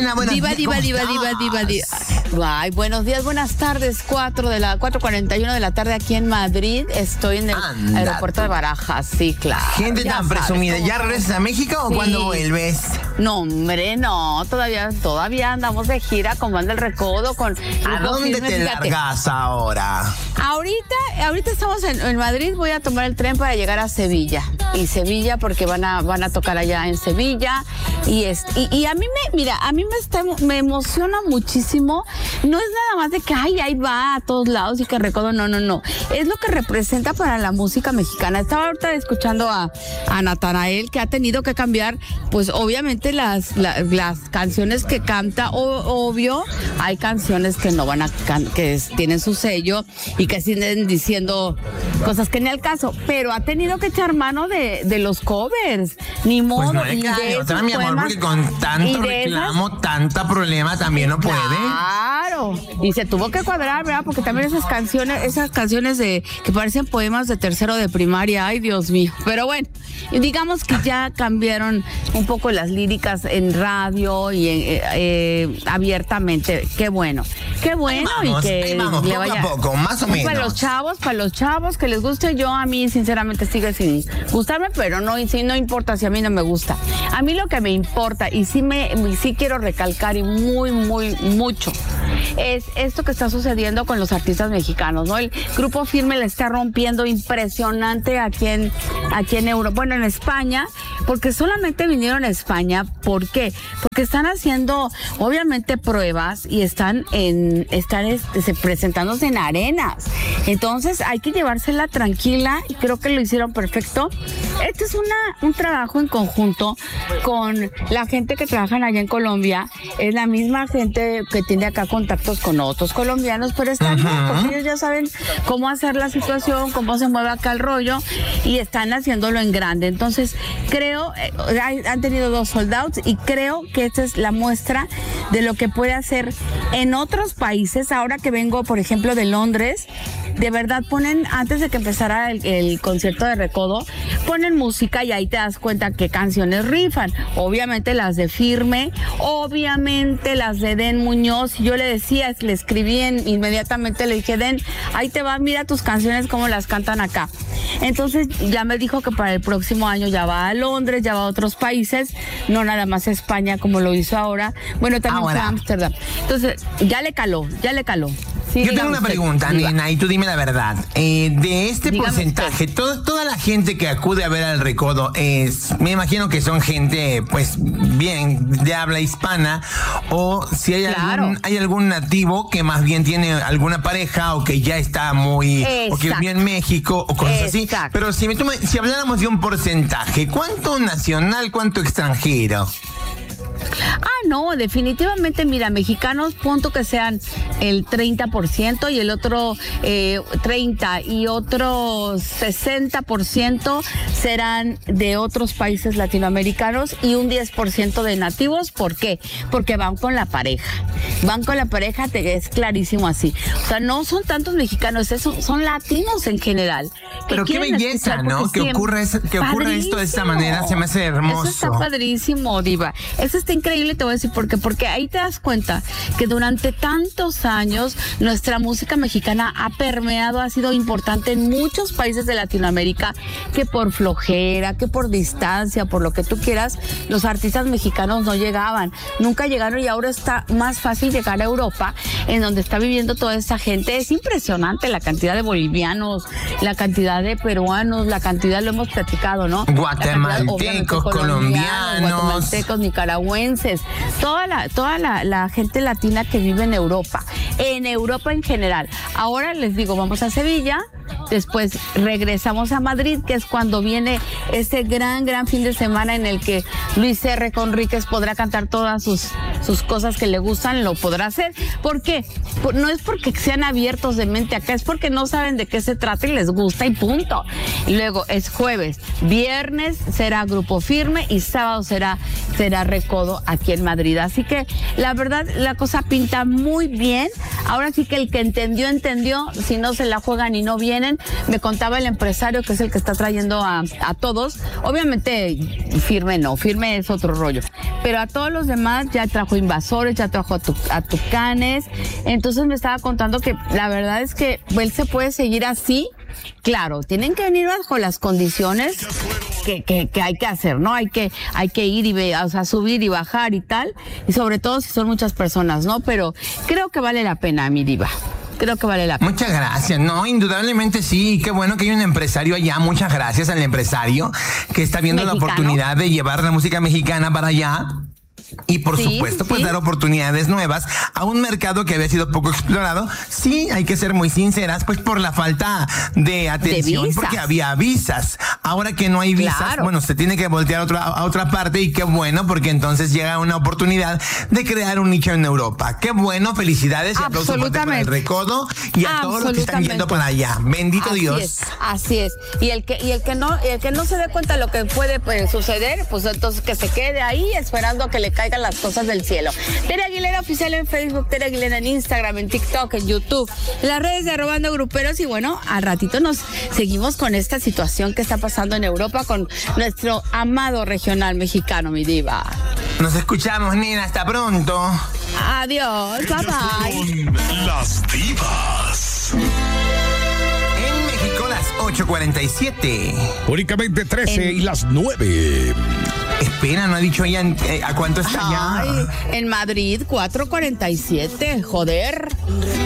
Angelina, buenos días. Diva. Ay, buenos días, buenas tardes. 4:41 de la tarde aquí en Madrid. Estoy en el aeropuerto de Barajas, sí, claro. Gente ya tan presumida. ¿Ya regresas a México o cuándo vuelves? No, hombre, no. Todavía andamos de gira con Banda El Recodo. ¿A dónde te largas ahora? Ahorita estamos en Madrid. Voy a tomar el tren para llegar a Sevilla. Y Sevilla porque van a tocar allá en Sevilla. Y a mí me emociona muchísimo. No es nada más de que ahí va a todos lados y que Recodo, no. Es lo que representa para la música mexicana. Estaba ahorita escuchando a Natanael, que ha tenido que cambiar, pues obviamente las canciones que canta. Obvio, hay canciones que no van a que tienen su sello y que siguen diciendo cosas que ni al caso, pero ha tenido que echar mano de los covers. Ni modo. Pues no le cae otra, mi amor, porque con tanto reclamo, tanta problema también no puede. Claro. Y se tuvo que cuadrar, ¿verdad? Porque también esas canciones que parecen poemas de tercero de primaria, ay, Dios mío. Pero bueno, digamos que ya cambiaron un poco las líricas en radio y abiertamente. Qué bueno. Vamos, y que vamos, le poco vaya a poco, más o menos. Para los chavos que les guste. Yo, a mí sinceramente sigue sin gustarme, pero no importa si a mí no me gusta. A mí lo que me importa y sí quiero recalcar y muy mucho es esto que está sucediendo con los artistas mexicanos, ¿no? El Grupo Firme le está rompiendo impresionante aquí en Europa, bueno, en España, porque solamente vinieron a España. ¿Por qué? Porque están haciendo obviamente pruebas y están presentándose en arenas. Entonces hay que llevársela tranquila y creo que lo hicieron perfecto. Este es un trabajo en conjunto con la gente que trabajan allá en Colombia. Es la misma gente que tiene acá contactos con otros colombianos, pero están bien, porque ellos ya saben cómo hacer la situación, cómo se mueve acá el rollo y están haciéndolo en grande. Entonces creo, han tenido 2 sold outs y creo que esta es la muestra de lo que puede hacer en otros países. Ahora que vengo, por ejemplo, de Londres, de verdad ponen, antes de que empezara el concierto de Recodo, ponen música y ahí te das cuenta qué canciones rifan. Obviamente las de Firme, obviamente las de Den Muñoz. Yo le escribí inmediatamente, le dije, Den, ahí te va, mira tus canciones cómo las cantan acá. Entonces ya me dijo que para el próximo año ya va a Londres, ya va a otros países, no nada más a España como lo hizo ahora. Bueno, también fue a Ámsterdam. Entonces ya le caló. Sí, yo tengo una pregunta, nena, y tú dime la verdad. De este porcentaje, toda la gente que acude a ver al Recodo me imagino que son gente, pues, bien de habla hispana, o si hay algún nativo que más bien tiene alguna pareja o que ya está o que vive en México o cosas así. Pero si habláramos de un porcentaje, ¿cuánto nacional, cuánto extranjero? No, definitivamente, mira, mexicanos, punto que sean el 30% y el otro 30% y otros 60% serán de otros países latinoamericanos y un 10% de nativos. ¿Por qué? Porque van con la pareja. Es clarísimo así. O sea, no son tantos mexicanos, son latinos en general. Pero qué belleza, ¿no? Que ocurra esto de esta manera, se me hace hermoso. Eso está padrísimo, Diva. Eso está increíble, te voy a decir por qué. Porque ahí te das cuenta que durante tantos años nuestra música mexicana ha permeado, ha sido importante en muchos países de Latinoamérica, que por flojera, que por distancia, por lo que tú quieras, los artistas mexicanos no llegaban. Nunca llegaron y ahora está más fácil llegar a Europa, en donde está viviendo toda esta gente. Es impresionante la cantidad de bolivianos, la cantidad de peruanos, la cantidad, lo hemos platicado, ¿no? Guatemaltecos, colombianos, guatemaltecos, nicaragüenses, toda la gente latina que vive en Europa en general. Ahora les digo, vamos a Sevilla, después regresamos a Madrid, que es cuando viene ese gran fin de semana en el que Luis R. Conríquez podrá cantar todas sus cosas que le gustan, lo podrá hacer. ¿Por qué? No es porque sean abiertos de mente acá, es porque no saben de qué se trata y les gusta y punto. Y luego es jueves, viernes será Grupo Firme y sábado será Recodo aquí en Madrid. Así que la verdad la cosa pinta muy bien. ahora sí que el que entendió, si no se la juegan y no vienen. Me contaba el empresario, que es el que está trayendo a todos, obviamente firme es otro rollo, pero a todos los demás ya trajo invasores, ya trajo a tucanes. Entonces me estaba contando que la verdad es que él se puede seguir así. Claro, tienen que venir bajo las condiciones que hay que hacer, ¿no? Hay que ir y subir y bajar y tal, y sobre todo si son muchas personas, ¿no? Pero creo que vale la pena, mi diva. Creo que vale la pena. Muchas gracias. No, indudablemente sí. Qué bueno que hay un empresario allá. Muchas gracias al empresario que está viendo la oportunidad de llevar la música mexicana para allá. Y por supuesto, pues dar oportunidades nuevas a un mercado que había sido poco explorado. Sí, hay que ser muy sinceras, pues por la falta de atención, porque había visas. Ahora que no hay visas, bueno, se tiene que voltear a otra parte, y qué bueno, porque entonces llega una oportunidad de crear un nicho en Europa. Qué bueno, felicidades y aplausos para el Recodo y a todos los que están yendo para allá. Bendito Dios. Así es. Y el que no se dé cuenta de lo que puede suceder, pues entonces que se quede ahí esperando a que le caigan las cosas del cielo. Tere Aguilera Oficial en Facebook, Tere Aguilera en Instagram, en TikTok, en YouTube, en las redes de Arrobando Gruperos. Y bueno, al ratito nos seguimos con esta situación que está pasando en Europa con nuestro amado regional mexicano, mi diva. Nos escuchamos, nena, hasta pronto. Adiós, bye bye. Las divas. En México, las 8:47. Únicamente 13 y las 9. Espera, no ha dicho ella a cuánto está allá. En Madrid, 4:47, joder.